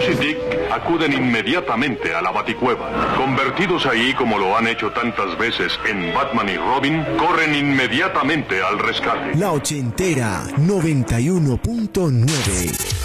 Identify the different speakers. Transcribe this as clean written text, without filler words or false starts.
Speaker 1: Bruce y Dick acuden inmediatamente a la Baticueva. Convertidos ahí como lo han hecho tantas veces en Batman y Robin, corren inmediatamente al rescate.
Speaker 2: La Ochentera 91.9.